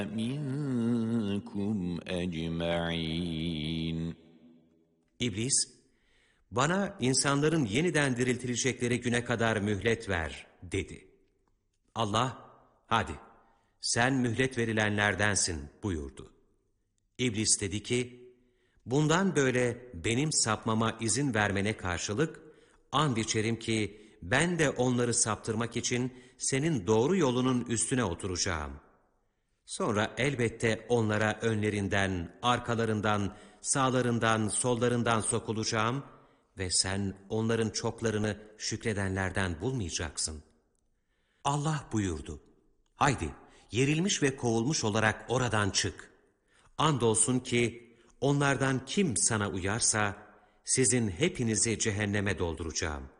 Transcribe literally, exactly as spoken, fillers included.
منكم أجمعين. İblis, bana insanların yeniden diriltilecekleri güne kadar mühlet ver dedi. Allah, hadi sen mühlet verilenlerdensin buyurdu. İblis dedi ki, bundan böyle benim sapmama izin vermene karşılık, and içerim ki ben de onları saptırmak için senin doğru yolunun üstüne oturacağım. Sonra elbette onlara önlerinden, arkalarından, sağlarından, sollarından sokulacağım ve sen onların çoklarını şükredenlerden bulmayacaksın. Allah buyurdu, haydi yerilmiş ve kovulmuş olarak oradan çık. Andolsun ki onlardan kim sana uyarsa sizin hepinizi cehenneme dolduracağım.